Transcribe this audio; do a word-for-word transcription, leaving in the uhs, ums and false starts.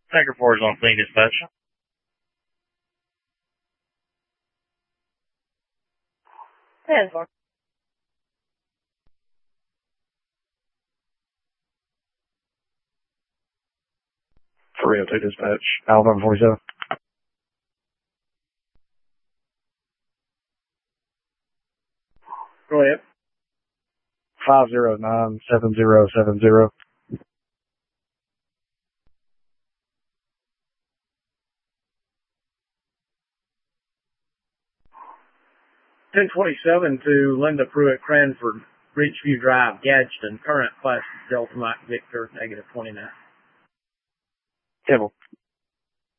Tiger four is on scene, dispatch. ten four. three oh two dispatch, Alabama forty-seven. Go ahead. five zero nine seven zero seven zero. ten twenty-seven to Linda Pruitt Cranford, Ridgeview Drive, Gadsden, current class Delta Mike Victor, negative twenty-nine. Kimmel.